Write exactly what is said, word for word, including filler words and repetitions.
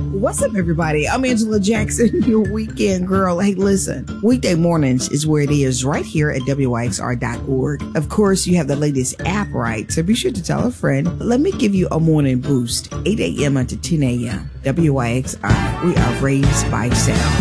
What's up, everybody? I'm Angela Jackson, your weekend girl. Hey, listen, weekday mornings is where it is right here at W Y X R dot org. Of course, you have the latest app, right? So be sure to tell a friend. Let me give you a morning boost, eight a.m. until ten a.m. W Y X R. We are raised by sound.